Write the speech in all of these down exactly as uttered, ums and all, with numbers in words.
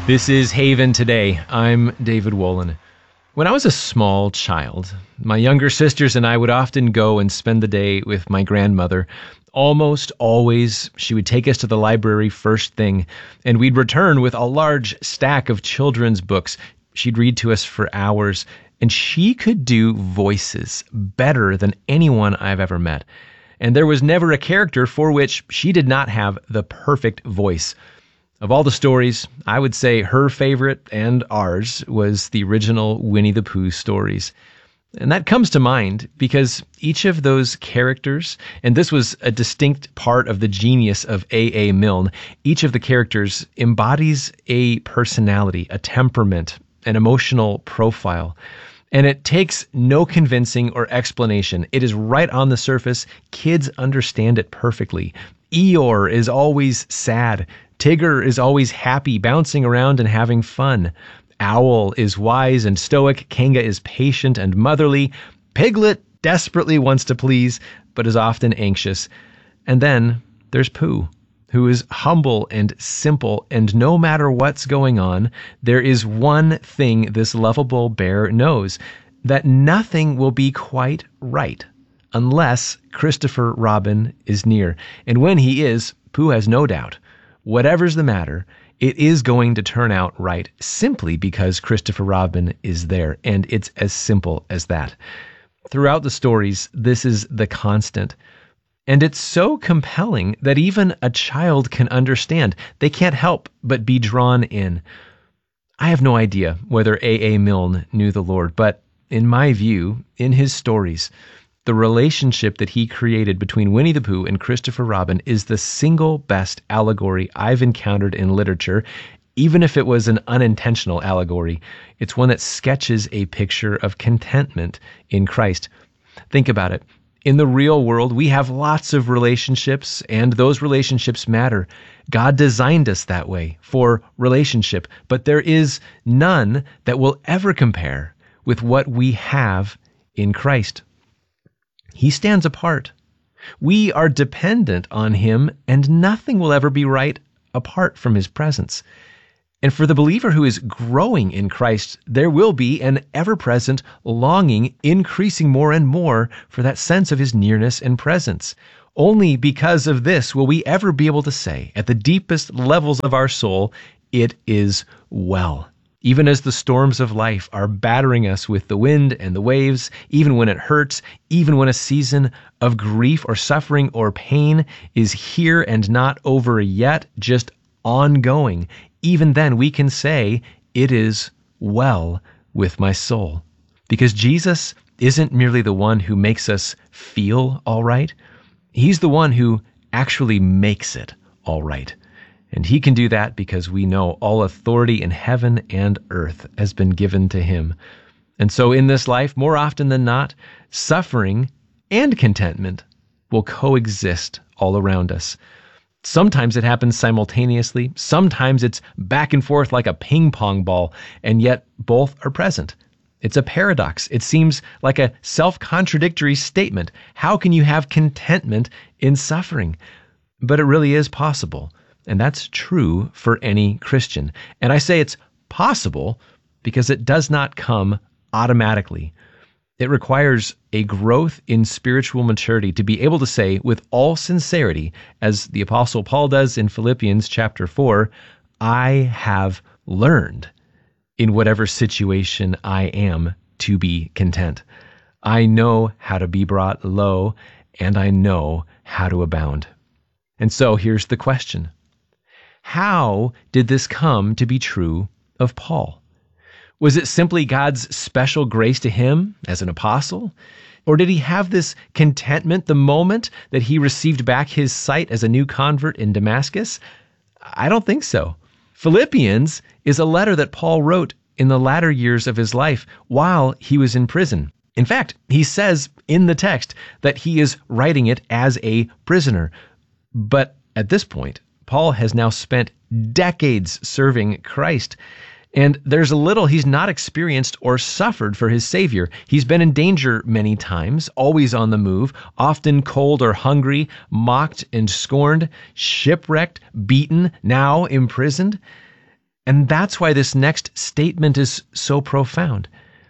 This is Haven Today. I'm David Wolin. When I was a small child, my younger sisters and I would often go and spend the day with my grandmother. Almost always, she would take us to the library first thing, and we'd return with a large stack of children's books. She'd read to us for hours, and she could do voices better than anyone I've ever met. And there was never a character for which she did not have the perfect voice. Of all the stories, I would say her favorite and ours was the original Winnie the Pooh stories. And that comes to mind because each of those characters, and this was a distinct part of the genius of A A. Milne, each of the characters embodies a personality, a temperament, an emotional profile. And it takes no convincing or explanation. It is right on the surface. Kids understand it perfectly. Eeyore is always sad. Tigger is always happy, bouncing around and having fun. Owl is wise and stoic. Kanga is patient and motherly. Piglet desperately wants to please, but is often anxious. And then there's Pooh, who is humble and simple, and no matter what's going on, there is one thing this lovable bear knows, that nothing will be quite right unless Christopher Robin is near. And when he is, Pooh has no doubt. Whatever's the matter, it is going to turn out right simply because Christopher Robin is there, and it's as simple as that. Throughout the stories, this is the constant. And it's so compelling that even a child can understand. They can't help but be drawn in. I have no idea whether A A. Milne knew the Lord, but in my view, in his stories, the relationship that he created between Winnie the Pooh and Christopher Robin is the single best allegory I've encountered in literature. Even if it was an unintentional allegory, it's one that sketches a picture of contentment in Christ. Think about it. In the real world, we have lots of relationships, and those relationships matter. God designed us that way, for relationship, but there is none that will ever compare with what we have in Christ. He stands apart. We are dependent on him, and nothing will ever be right apart from his presence. And for the believer who is growing in Christ, there will be an ever-present longing, increasing more and more for that sense of his nearness and presence. Only because of this will we ever be able to say, at the deepest levels of our soul, it is well. Even as the storms of life are battering us with the wind and the waves, even when it hurts, even when a season of grief or suffering or pain is here and not over yet, just ongoing, even then we can say, it is well with my soul. Because Jesus isn't merely the one who makes us feel all right. He's the one who actually makes it all right. And he can do that because we know all authority in heaven and earth has been given to him. And so in this life, more often than not, suffering and contentment will coexist all around us. Sometimes it happens simultaneously. Sometimes it's back and forth like a ping pong ball, and yet both are present. It's a paradox. It seems like a self-contradictory statement. How can you have contentment in suffering? But it really is possible. And that's true for any Christian. And I say it's possible because it does not come automatically. It requires a growth in spiritual maturity to be able to say with all sincerity, as the Apostle Paul does in Philippians chapter four, I have learned in whatever situation I am to be content. I know how to be brought low, and I know how to abound. And so here's the question. How did this come to be true of Paul? Was it simply God's special grace to him as an apostle? Or did he have this contentment the moment that he received back his sight as a new convert in Damascus? I don't think so. Philippians is a letter that Paul wrote in the latter years of his life while he was in prison. In fact, he says in the text that he is writing it as a prisoner. But at this point, Paul has now spent decades serving Christ, and there's a little he's not experienced or suffered for his Savior. He's been in danger many times, always on the move, often cold or hungry, mocked and scorned, shipwrecked, beaten, now imprisoned. And that's why this next statement is so profound.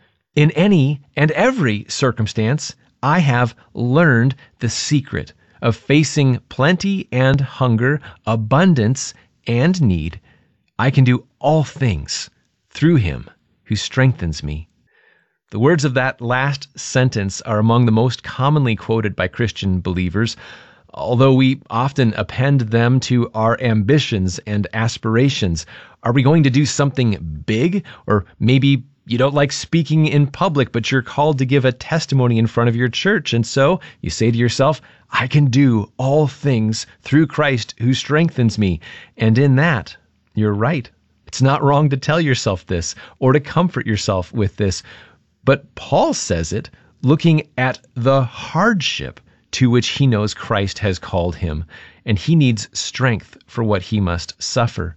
In any and every circumstance, I have learned the secret of facing plenty and hunger, abundance and need. I can do all things through him who strengthens me. The words of that last sentence are among the most commonly quoted by Christian believers, although we often append them to our ambitions and aspirations. Are we going to do something big? Or maybe you don't like speaking in public, but you're called to give a testimony in front of your church. And so you say to yourself, I can do all things through Christ who strengthens me. And in that, you're right. It's not wrong to tell yourself this or to comfort yourself with this. But Paul says it looking at the hardship to which he knows Christ has called him, and he needs strength for what he must suffer.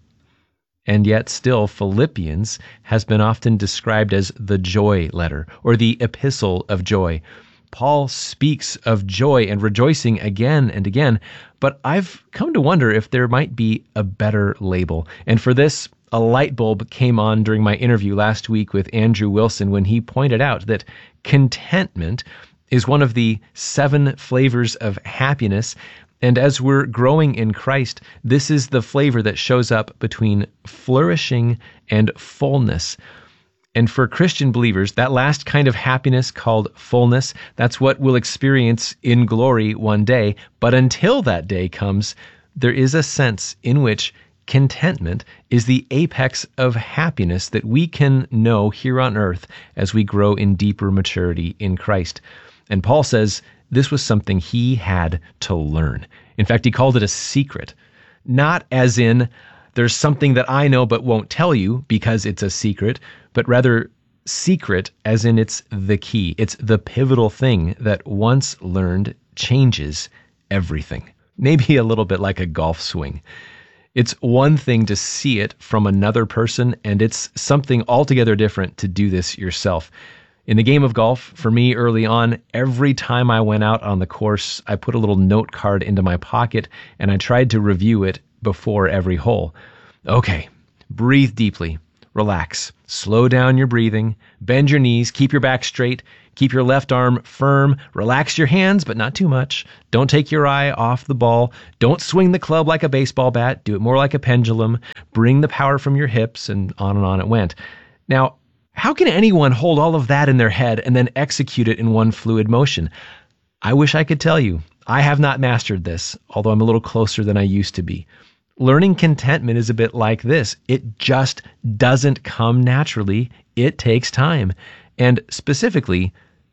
And yet still, Philippians has been often described as the joy letter or the epistle of joy. Paul speaks of joy and rejoicing again and again, but I've come to wonder if there might be a better label. And for this, a light bulb came on during my interview last week with Andrew Wilson when he pointed out that contentment is one of the seven flavors of happiness. And as we're growing in Christ, this is the flavor that shows up between flourishing and fullness. And for Christian believers, that last kind of happiness called fullness, that's what we'll experience in glory one day. But until that day comes, there is a sense in which contentment is the apex of happiness that we can know here on earth as we grow in deeper maturity in Christ. And Paul says this was something he had to learn. In fact, he called it a secret, not as in there's something that I know but won't tell you because it's a secret, but rather secret as in it's the key. It's the pivotal thing that once learned changes everything. Maybe a little bit like a golf swing. It's one thing to see it from another person, and it's something altogether different to do this yourself. In the game of golf, for me early on, every time I went out on the course, I put a little note card into my pocket and I tried to review it before every hole. Okay, breathe deeply, relax, slow down your breathing, bend your knees, keep your back straight, keep your left arm firm, relax your hands, but not too much. Don't take your eye off the ball. Don't swing the club like a baseball bat. Do it more like a pendulum. Bring the power from your hips, and on and on it went. Now, how can anyone hold all of that in their head and then execute it in one fluid motion? I wish I could tell you. I have not mastered this, although I'm a little closer than I used to be. Learning contentment is a bit like this. It just doesn't come naturally. It takes time. And specifically,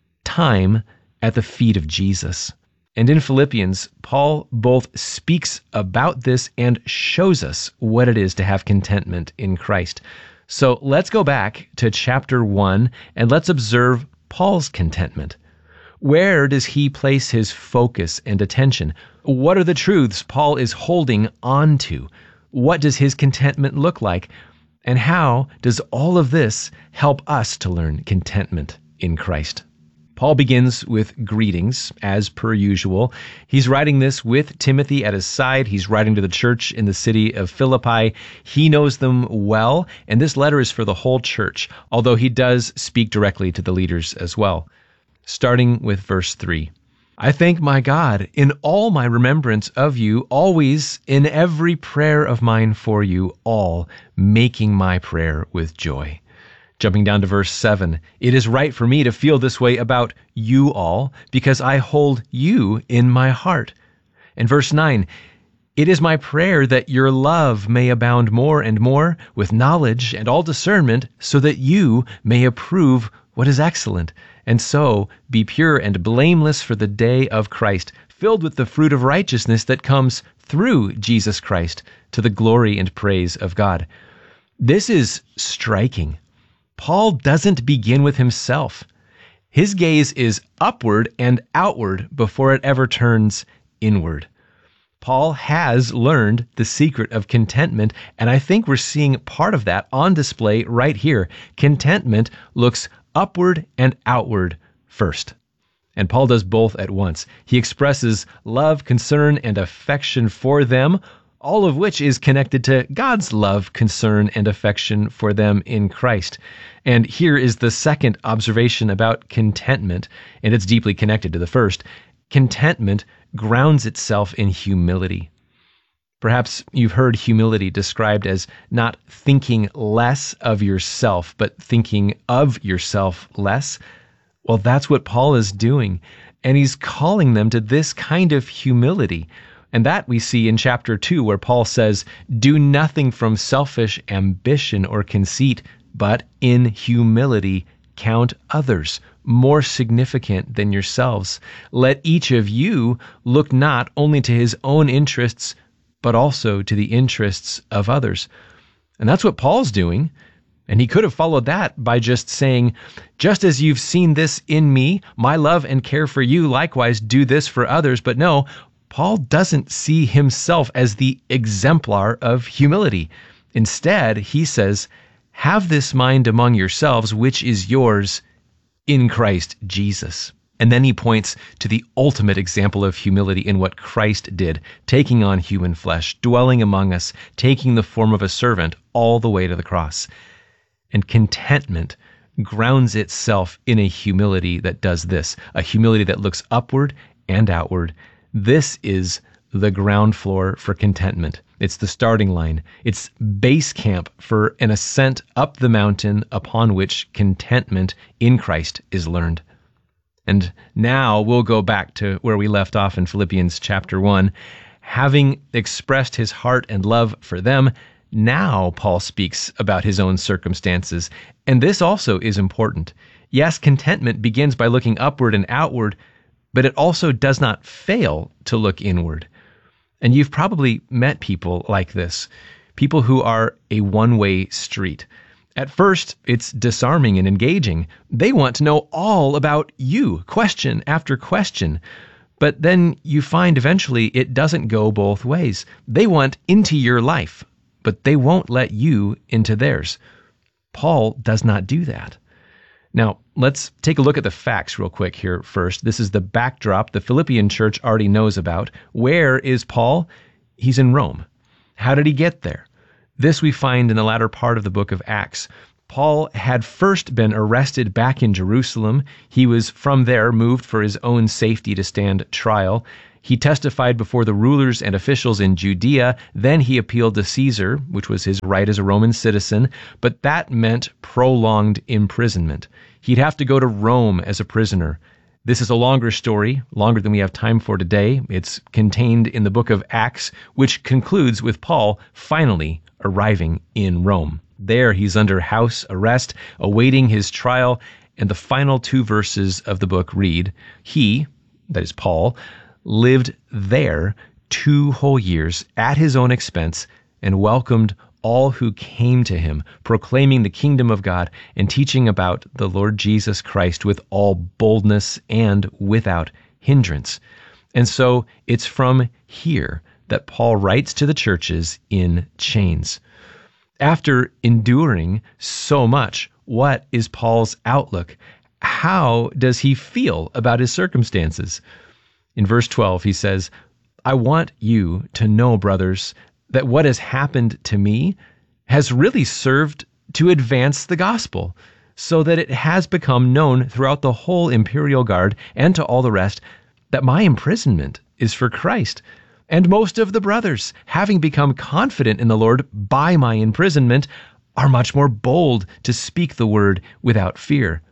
time at the feet of Jesus. And in Philippians, Paul both speaks about this and shows us what it is to have contentment in Christ. So let's go back to chapter one and let's observe Paul's contentment. Where does he place his focus and attention? What are the truths Paul is holding on to? What does his contentment look like? And how does all of this help us to learn contentment in Christ? Paul begins with greetings, as per usual. He's writing this with Timothy at his side. He's writing to the church in the city of Philippi. He knows them well, and this letter is for the whole church, although he does speak directly to the leaders as well. Starting with verse three. I thank my God in all my remembrance of you, always in every prayer of mine for you all, making my prayer with joy. Jumping down to verse seven, it is right for me to feel this way about you all, because I hold you in my heart. And verse nine, it is my prayer that your love may abound more and more with knowledge and all discernment, so that you may approve what is excellent, and so be pure and blameless for the day of Christ, filled with the fruit of righteousness that comes through Jesus Christ, to the glory and praise of God. This is striking. Paul doesn't begin with himself. His gaze is upward and outward before it ever turns inward. Paul has learned the secret of contentment, and I think we're seeing part of that on display right here. Contentment looks upward and outward first. And Paul does both at once. He expresses love, concern, and affection for them, all of which is connected to God's love, concern, and affection for them in Christ. And here is the second observation about contentment, and it's deeply connected to the first. Contentment grounds itself in humility. Perhaps you've heard humility described as not thinking less of yourself, but thinking of yourself less. Well, that's what Paul is doing, and he's calling them to this kind of humility. And that we see in chapter two, where Paul says, "Do nothing from selfish ambition or conceit, but in humility count others more significant than yourselves. Let each of you look not only to his own interests, but also to the interests of others." And that's what Paul's doing. And he could have followed that by just saying, "Just as you've seen this in me, my love and care for you, likewise do this for others." But no, Paul doesn't see himself as the exemplar of humility. Instead, he says, "Have this mind among yourselves, which is yours in Christ Jesus." And then he points to the ultimate example of humility in what Christ did, taking on human flesh, dwelling among us, taking the form of a servant all the way to the cross. And contentment grounds itself in a humility that does this, a humility that looks upward and outward. This is the ground floor for contentment. It's the starting line. It's base camp for an ascent up the mountain upon which contentment in Christ is learned. And now we'll go back to where we left off in Philippians chapter one. Having expressed his heart and love for them, now Paul speaks about his own circumstances. And this also is important. Yes, contentment begins by looking upward and outward, but it also does not fail to look inward. And you've probably met people like this, people who are a one-way street. At first, it's disarming and engaging. They want to know all about you, question after question. But then you find eventually it doesn't go both ways. They want into your life, but they won't let you into theirs. Paul does not do that. Now, let's take a look at the facts real quick here first. This is the backdrop the Philippian church already knows about. Where is Paul? He's in Rome. How did he get there? This we find in the latter part of the book of Acts. Paul had first been arrested back in Jerusalem. He was from there moved for his own safety to stand trial. He testified before the rulers and officials in Judea. Then he appealed to Caesar, which was his right as a Roman citizen, but that meant prolonged imprisonment. He'd have to go to Rome as a prisoner. This is a longer story, longer than we have time for today. It's contained in the book of Acts, which concludes with Paul finally arriving in Rome. There he's under house arrest, awaiting his trial, and the final two verses of the book read, "He," that is Paul, "lived there two whole years at his own expense and welcomed all who came to him, proclaiming the kingdom of God and teaching about the Lord Jesus Christ with all boldness and without hindrance." And so it's from here that Paul writes to the churches in chains. After enduring so much, what is Paul's outlook? How does he feel about his circumstances? In verse twelve, he says, "I want you to know, brothers, that what has happened to me has really served to advance the gospel, so that it has become known throughout the whole imperial guard and to all the rest that my imprisonment is for Christ. And most of the brothers, having become confident in the Lord by my imprisonment, are much more bold to speak the word without fear."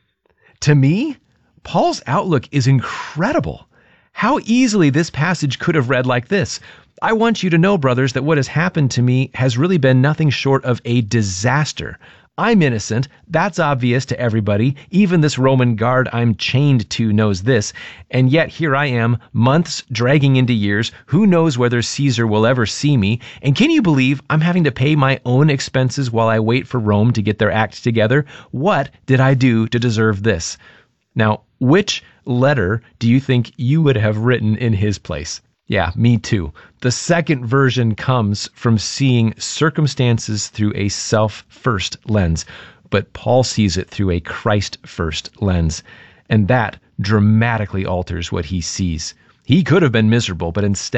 To me, Paul's outlook is incredible. How easily this passage could have read like this: "I want you to know, brothers, that what has happened to me has really been nothing short of a disaster. I'm innocent. That's obvious to everybody. Even this Roman guard I'm chained to knows this. And yet here I am, months dragging into years. Who knows whether Caesar will ever see me? And can you believe I'm having to pay my own expenses while I wait for Rome to get their act together? What did I do to deserve this?" Now, which letter do you think you would have written in his place? Yeah, me too. The second version comes from seeing circumstances through a self-first lens, but Paul sees it through a Christ-first lens, and that dramatically alters what he sees. He could have been miserable, but instead,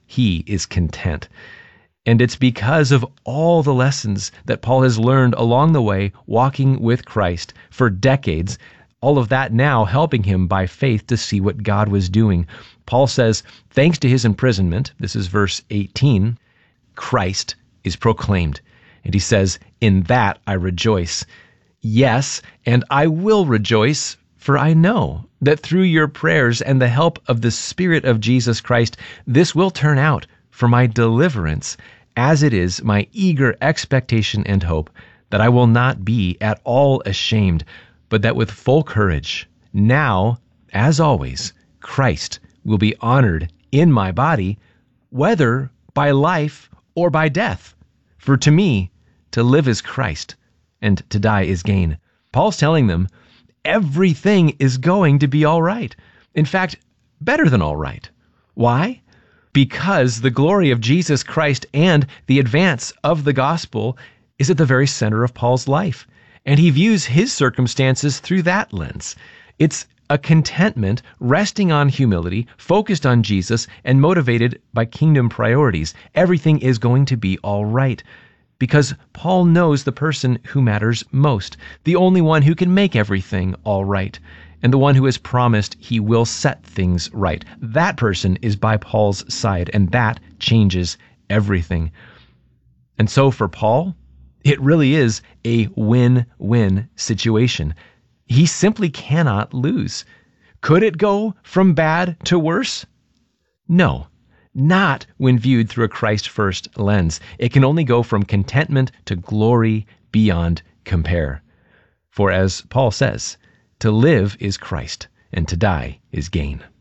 he is content. And it's because of all the lessons that Paul has learned along the way, walking with Christ for decades, all of that now helping him by faith to see what God was doing. Paul says, thanks to his imprisonment, this is verse eighteen, Christ is proclaimed. And he says, in that I rejoice. Yes, and I will rejoice, for I know that through your prayers and the help of the Spirit of Jesus Christ, this will turn out for my deliverance, as it is my eager expectation and hope that I will not be at all ashamed, but that with full courage, now, as always, Christ will be honored in my body, whether by life or by death. For to me, to live is Christ, and to die is gain. Paul's telling them, everything is going to be all right. In fact, better than all right. Why? Because the glory of Jesus Christ and the advance of the gospel is at the very center of Paul's life. And he views his circumstances through that lens. It's a contentment resting on humility, focused on Jesus, and motivated by kingdom priorities. Everything is going to be all right. Because Paul knows the person who matters most, the only one who can make everything all right, and the one who has promised he will set things right. That person is by Paul's side, and that changes everything. And so for Paul, it really is a win-win situation. He simply cannot lose. Could it go from bad to worse? No. Not when viewed through a Christ-first lens. It can only go from contentment to glory beyond compare. For as Paul says, to live is Christ, and to die is gain.